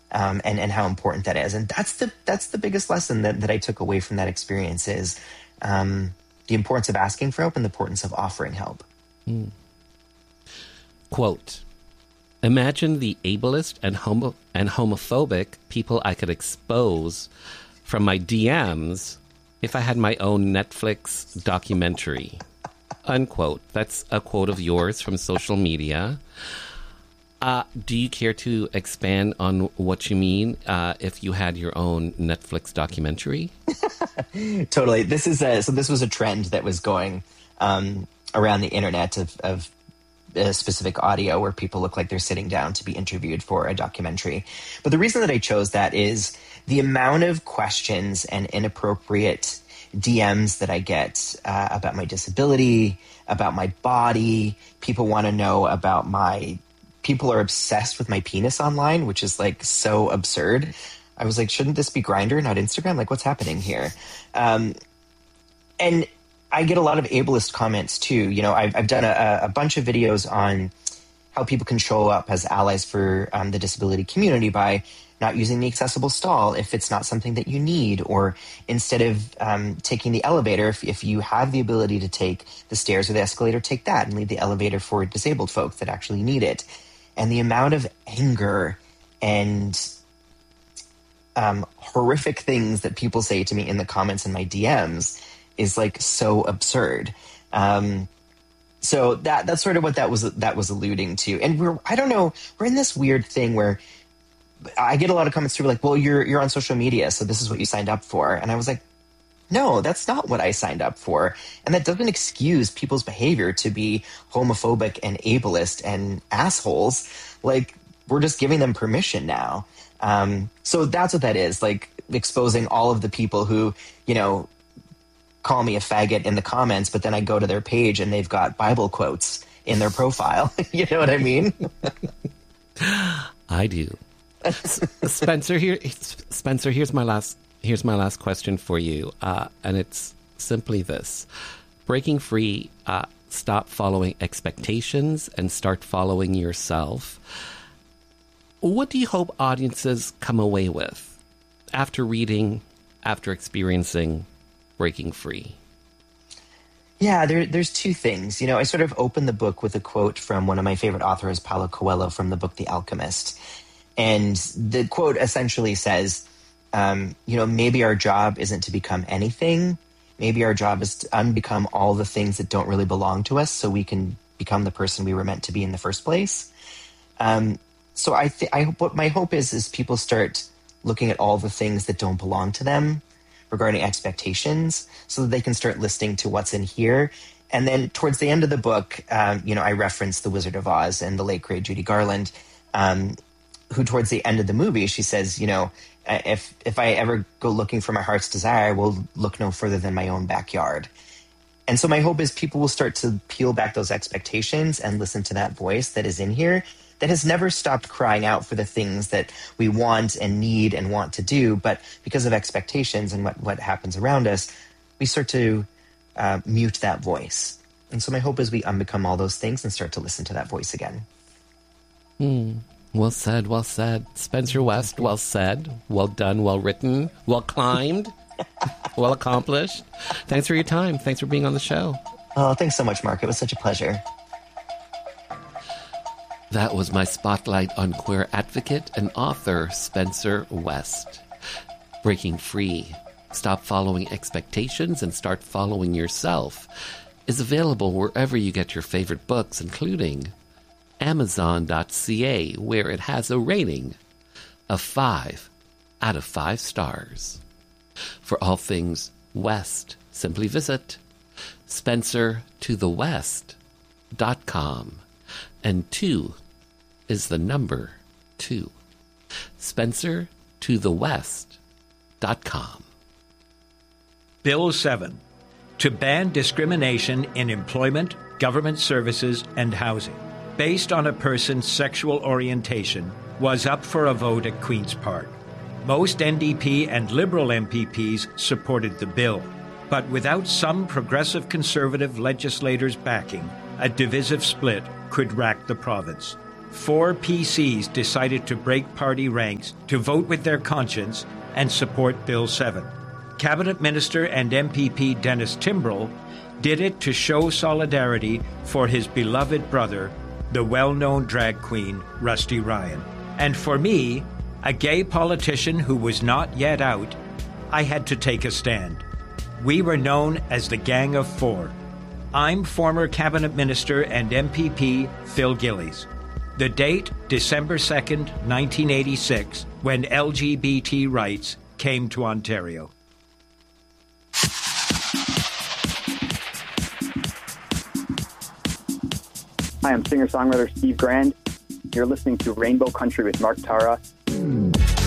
and how important that is. And that's the biggest lesson that I took away from that experience is the importance of asking for help and the importance of offering help. Quote, imagine the ableist and homophobic people I could expose from my DMs if I had my own Netflix documentary. Unquote. That's a quote of yours from social media. Do you care to expand on what you mean if you had your own Netflix documentary? Totally. This was a trend that was going around the internet of specific audio where people look like they're sitting down to be interviewed for a documentary. But the reason that I chose that is the amount of questions and inappropriate DMs that I get about my disability, about my body. People want to know about people are obsessed with my penis online, which is like so absurd. I was like, shouldn't this be Grindr, not Instagram? Like, what's happening here? And I get a lot of ableist comments too. You know, I've done a bunch of videos on how people can show up as allies for the disability community by not using the accessible stall if it's not something that you need, or instead of taking the elevator, if you have the ability to take the stairs or the escalator, take that and leave the elevator for disabled folks that actually need it. And the amount of anger and horrific things that people say to me in the comments in my DMs is like so absurd. So that's sort of what that was alluding to. And we're in this weird thing where I get a lot of comments too, like, well, you're on social media, so this is what you signed up for. And I was like, no, that's not what I signed up for. And that doesn't excuse people's behavior to be homophobic and ableist and assholes. Like, we're just giving them permission now. So that's what that is, like exposing all of the people who, you know, call me a faggot in the comments, but then I go to their page and they've got Bible quotes in their profile. You know what I mean? I do. Spencer, here's my last question for you, and it's simply this: breaking free, stop following expectations and start following yourself. What do you hope audiences come away with after experiencing Breaking Free? Yeah, there's two things. You know, I sort of opened the book with a quote from one of my favorite authors, Paulo Coelho, from the book The Alchemist. And the quote essentially says, you know, maybe our job isn't to become anything. Maybe our job is to unbecome all the things that don't really belong to us so we can become the person we were meant to be in the first place. So what my hope is people start looking at all the things that don't belong to them regarding expectations so that they can start listening to what's in here. And then towards the end of the book, you know, I reference The Wizard of Oz and the late great Judy Garland, who towards the end of the movie, she says, you know, if I ever go looking for my heart's desire, I will look no further than my own backyard. And so my hope is people will start to peel back those expectations and listen to that voice that is in here that has never stopped crying out for the things that we want and need and want to do. But because of expectations and what happens around us, we start to mute that voice. And so my hope is we unbecome all those things and start to listen to that voice again. Well said, well said. Spencer West, well said. Well done, well written, well climbed, well accomplished. Thanks for your time. Thanks for being on the show. Oh, thanks so much, Mark. It was such a pleasure. That was my spotlight on queer advocate and author Spencer West. Breaking Free, Stop Following Expectations and Start Following Yourself is available wherever you get your favorite books, including Amazon.ca, where it has a rating of 5 out of 5 stars. For all things West, simply visit SpencerToTheWest.com. And 2 is the number 2. SpencerToTheWest.com. Bill 7, to ban discrimination in employment, government services, and housing, based on a person's sexual orientation, was up for a vote at Queen's Park. Most NDP and Liberal MPPs supported the bill, but without some progressive Conservative legislators' backing, a divisive split could rack the province. 4 PCs decided to break party ranks to vote with their conscience and support Bill 7. Cabinet Minister and MPP Dennis Timbrell did it to show solidarity for his beloved brother, the well-known drag queen Rusty Ryan. And for me, a gay politician who was not yet out, I had to take a stand. We were known as the Gang of Four. I'm former Cabinet Minister and MPP Phil Gillies. The date, December 2nd, 1986, when LGBT rights came to Ontario. Hi, I'm singer-songwriter Steve Grand. You're listening to Rainbow Country with Mark Tara